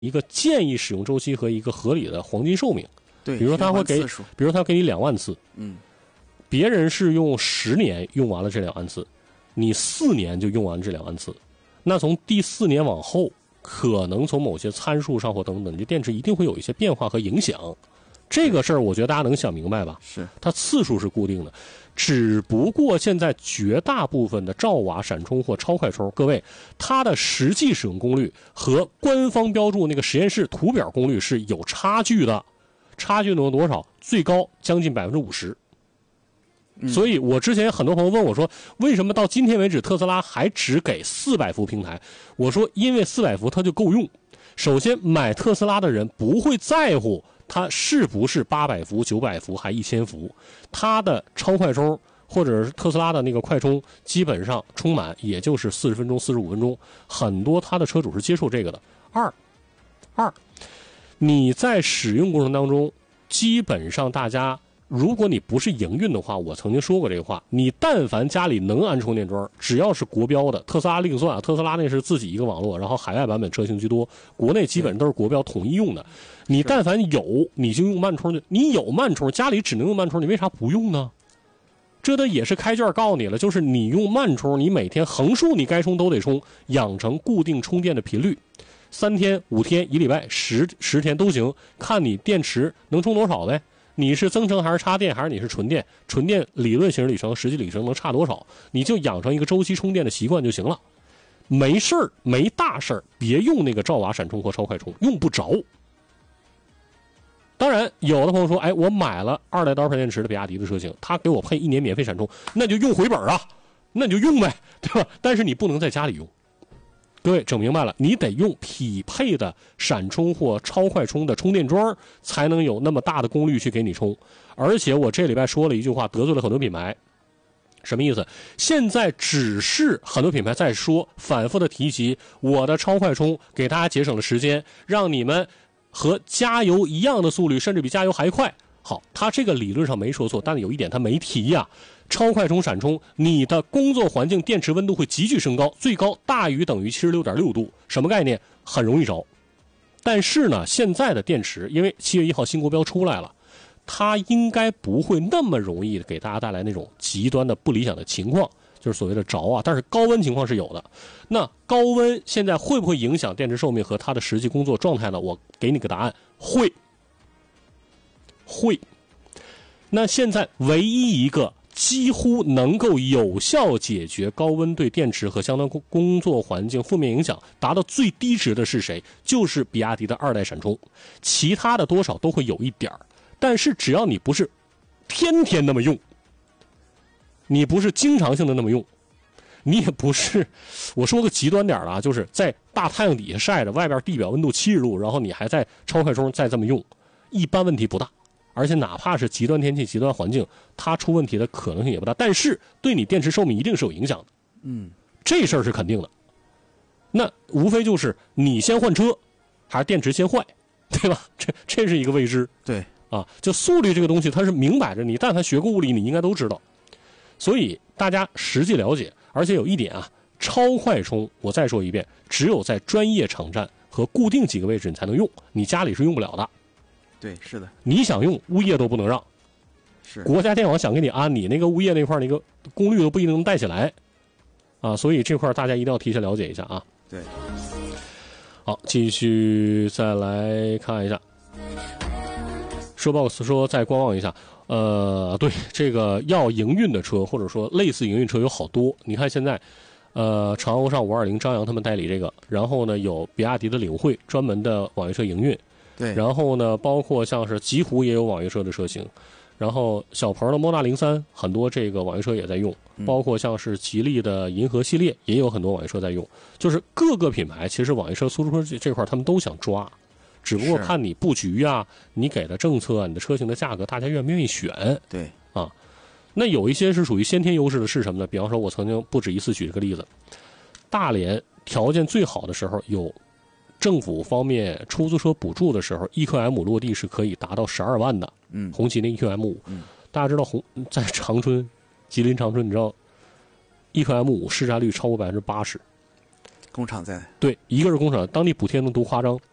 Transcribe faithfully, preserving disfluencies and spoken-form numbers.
一个建议使用周期和一个合理的黄金寿命。 对， 比如说他会给，比如他给你两万次， 嗯， 别人是用十年用完了这两万次，你四年就用完这两万次，那从第四年往后，可能从某些参数上或等等，你的电池一定会有一些变化和影响。这个事儿我觉得大家能想明白吧？ 是， 它次数是固定的，只不过现在绝大部分的兆瓦闪充或超快充，各位，它的实际使用功率和官方标注那个实验室图表功率是有差距的，差距能有多少？最高将近百分之五十。所以我之前很多朋友问我说，为什么到今天为止特斯拉还只给四百伏平台？我说因为四百伏它就够用。首先买特斯拉的人不会在乎它是不是八百伏、九百伏还一千伏，它的超快充或者是特斯拉的那个快充，基本上充满也就是四十分钟、四十五分钟，很多它的车主是接受这个的。二，二，你在使用过程当中，基本上大家，如果你不是营运的话，我曾经说过这个话，你但凡家里能安充电桩，只要是国标的，特斯拉另算啊，特斯拉那是自己一个网络，然后海外版本车型居多，国内基本都是国标统一用的。你但凡有，你就用慢充去，你有慢充，家里只能用慢充，你为啥不用呢？这的也是开卷告诉你了，就是你用慢充，你每天横竖你该充都得充，养成固定充电的频率，三天、五天、一礼拜、十十天都行，看你电池能充多少呗。你是增程还是插电，还是你是纯电？纯电理论行驶里程、实际里程能差多少？你就养成一个周期充电的习惯就行了。没事儿，没大事儿，别用那个兆瓦闪充或超快充，用不着。当然，有的朋友说，哎，我买了二代刀片电池的比亚迪的车型，他给我配一年免费闪充，那就用回本啊，那你就用呗，对吧？但是你不能在家里用。各位整明白了，你得用匹配的闪充或超快充的充电桩，才能有那么大的功率去给你充。而且我这礼拜说了一句话，得罪了很多品牌。什么意思？现在只是很多品牌在说，反复的提及我的超快充给大家节省了时间，让你们和加油一样的速率，甚至比加油还快。好，他这个理论上没说错，但有一点他没提呀、啊。超快充闪充，你的工作环境电池温度会急剧升高，最高大于等于七十六点六度。什么概念？很容易着。但是呢，现在的电池因为七月一号新国标出来了，它应该不会那么容易给大家带来那种极端的不理想的情况，就是所谓的着啊。但是高温情况是有的。那高温现在会不会影响电池寿命和它的实际工作状态呢？我给你个答案，会，会。那现在唯一一个几乎能够有效解决高温对电池和相当工作环境负面影响达到最低值的是谁？就是比亚迪的二代闪充，其他的多少都会有一点儿，但是只要你不是天天那么用，你不是经常性的那么用，你也不是，我说个极端点啊，就是在大太阳底下晒着，外边地表温度七十度，然后你还在超快充再这么用，一般问题不大。而且哪怕是极端天气、极端环境，它出问题的可能性也不大，但是对你电池寿命一定是有影响的。 嗯， 这事儿是肯定的。那无非就是你先换车，还是电池先坏，对吧？这这是一个未知。 对啊，就速率这个东西，它是明摆着，你但凡学过物理，你应该都知道。所以大家实际了解，而且有一点啊，超快充，我再说一遍，只有在专业场站和固定几个位置你才能用，你家里是用不了的。 对，是的， 你想用物业都不能让， 是国家电网想给你安，你那个物业那块那个功率都不一定能带起来，啊，所以这块大家一定要提前了解一下啊。 对， 好，继续再来看一下，说 box 说再观望一下，呃，对，这个要营运的车或者说类似营运车有好多，你看现在，呃，长欧上五二零张扬他们代理这个，然后呢有比亚迪的领汇专门的网约车营运。 对， 然后呢，包括像是极狐也有网约车的车型，然后小鹏的莫纳零三很多这个网约车也在用，包括像是吉利的银河系列也有很多网约车在用，就是各个品牌其实网约车、出租车这块他们都想抓，只不过看你布局啊，你给的政策啊，你的车型的价格，大家愿不愿意选？ 对啊，那有一些是属于先天优势的是什么呢？比方说，我曾经不止一次举这个例子，大连条件最好的时候有。政府方面出租车补助的时候 ，E Q M 落地是可以达到十二万的。 嗯， 红旗那 E Q M 五、嗯，大家知道红在长春，吉林长春，你知道 E Q M 五市占率超过百分之八十。 工厂在。 对，一个是工厂，当地补贴能多夸张。